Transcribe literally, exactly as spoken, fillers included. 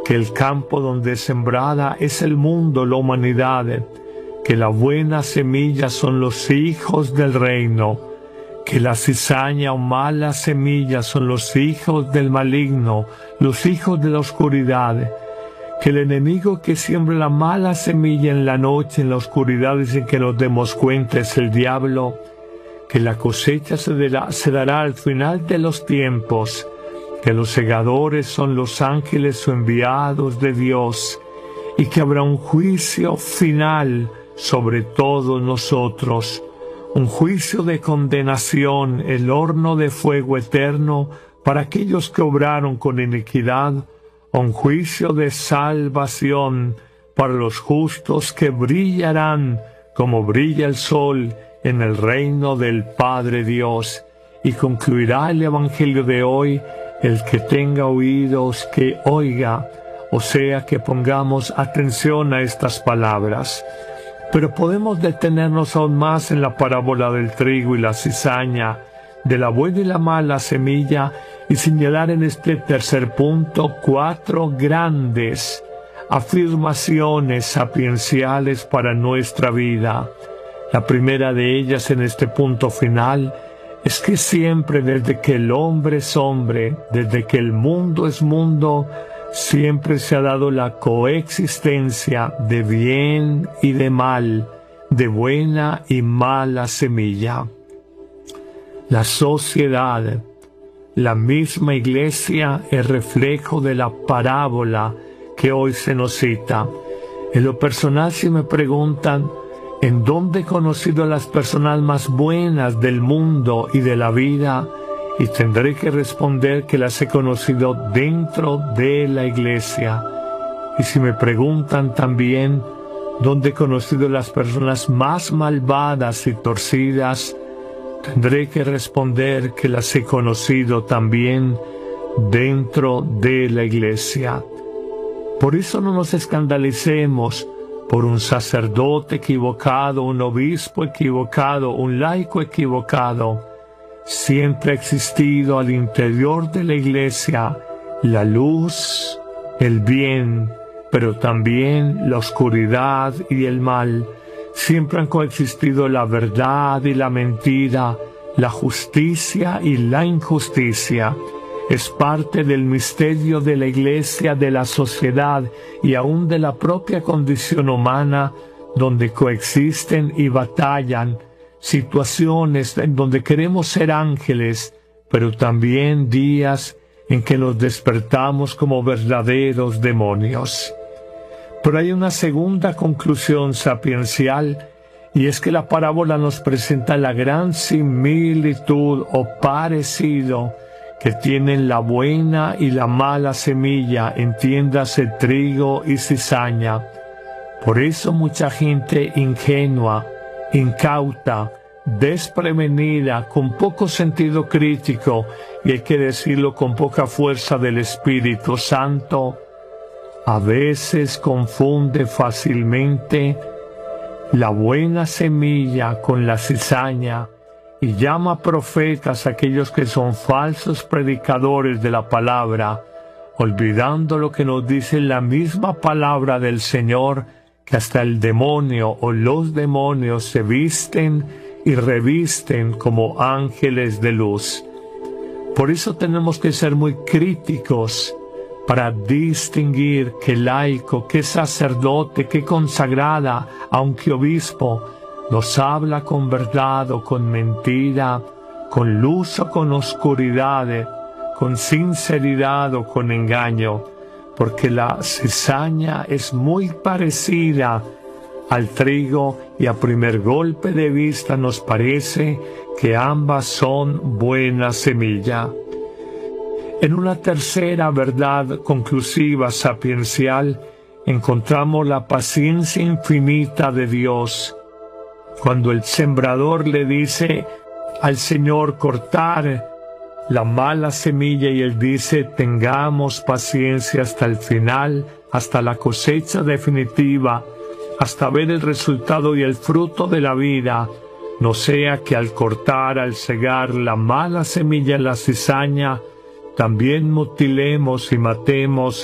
que el campo donde es sembrada es el mundo, la humanidad, que la buena semilla son los hijos del reino, que la cizaña o mala semilla son los hijos del maligno, los hijos de la oscuridad, que el enemigo que siembra la mala semilla en la noche, en la oscuridad y sin que nos demos cuenta es el diablo, que la cosecha se dará, se dará al final de los tiempos, que los segadores son los ángeles o enviados de Dios, y que habrá un juicio final sobre todos nosotros, un juicio de condenación, el horno de fuego eterno para aquellos que obraron con iniquidad, un juicio de salvación para los justos que brillarán como brilla el sol en el reino del Padre Dios. Y concluirá el Evangelio de hoy: el que tenga oídos que oiga, o sea que pongamos atención a estas palabras. Pero podemos detenernos aún más en la parábola del trigo y la cizaña, de la buena y la mala semilla, y señalar en este tercer punto cuatro grandes afirmaciones sapienciales para nuestra vida. La primera de ellas en este punto final es que siempre, desde que el hombre es hombre, desde que el mundo es mundo, siempre se ha dado la coexistencia de bien y de mal, de buena y mala semilla. La sociedad, la misma iglesia, es reflejo de la parábola que hoy se nos cita. En lo personal, si me preguntan ¿en dónde he conocido a las personas más buenas del mundo y de la vida? Y tendré que responder que las he conocido dentro de la iglesia. Y si me preguntan también dónde he conocido a las personas más malvadas y torcidas, tendré que responder que las he conocido también dentro de la iglesia. Por eso no nos escandalicemos por un sacerdote equivocado, un obispo equivocado, un laico equivocado. Siempre ha existido al interior de la iglesia la luz, el bien, pero también la oscuridad y el mal. Siempre han coexistido la verdad y la mentira, la justicia y la injusticia. Es parte del misterio de la iglesia, de la sociedad y aún de la propia condición humana, donde coexisten y batallan situaciones en donde queremos ser ángeles, pero también días en que nos despertamos como verdaderos demonios. Pero hay una segunda conclusión sapiencial, y es que la parábola nos presenta la gran similitud o parecido que tienen la buena y la mala semilla, entiéndase trigo y cizaña. Por eso mucha gente ingenua, incauta, desprevenida, con poco sentido crítico, y hay que decirlo con poca fuerza del Espíritu Santo, a veces confunde fácilmente la buena semilla con la cizaña, y llama profetas a aquellos que son falsos predicadores de la palabra, olvidando lo que nos dice la misma palabra del Señor, que hasta el demonio o los demonios se visten y revisten como ángeles de luz. Por eso tenemos que ser muy críticos para distinguir qué laico, qué sacerdote, qué consagrada, aunque obispo, nos habla con verdad o con mentira, con luz o con oscuridad, con sinceridad o con engaño, porque la cizaña es muy parecida al trigo y a primer golpe de vista nos parece que ambas son buena semilla. En una tercera verdad conclusiva sapiencial encontramos la paciencia infinita de Dios. Cuando el sembrador le dice al Señor cortar la mala semilla y Él dice tengamos paciencia hasta el final, hasta la cosecha definitiva, hasta ver el resultado y el fruto de la vida, no sea que al cortar, al cegar la mala semilla en la cizaña, también mutilemos y matemos